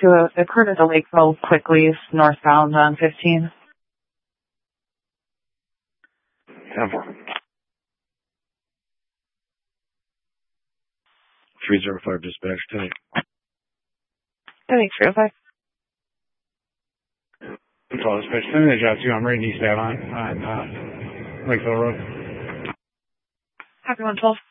to occurred at the Lakeville quickly northbound on 15. 10-4. 305 dispatch, 10-8. 305. Control dispatch, 10-8 job 2. I'm reading East Ave on Lakeville Road. Copy 112.